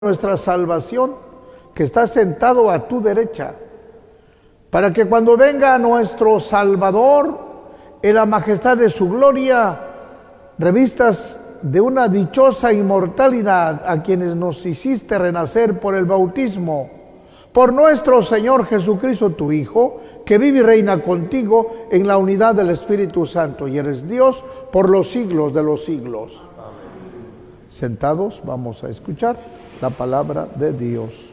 nuestra salvación, que está sentado a tu derecha, para que cuando venga nuestro Salvador en la majestad de su gloria, revistas de una dichosa inmortalidad a quienes nos hiciste renacer por el bautismo, por nuestro Señor Jesucristo, tu Hijo, que vive y reina contigo en la unidad del Espíritu Santo, y eres Dios por los siglos de los siglos. Amén. Sentados, vamos a escuchar la palabra de Dios.